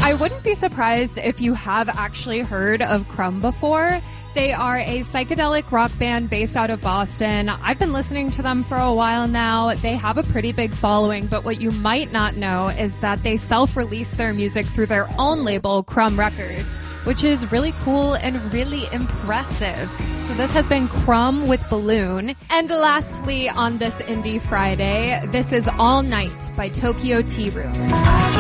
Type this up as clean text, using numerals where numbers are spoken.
I wouldn't be surprised if you have actually heard of Crumb before. They are a psychedelic rock band based out of Boston. I've been listening to them for a while now. They have a pretty big following, but what you might not know is that they self-release their music through their own label, Crumb Records, which is really cool and really impressive. So this has been Crumb with Balloon. And lastly, on this Indie Friday, this is All Night by Tokyo Tea Room.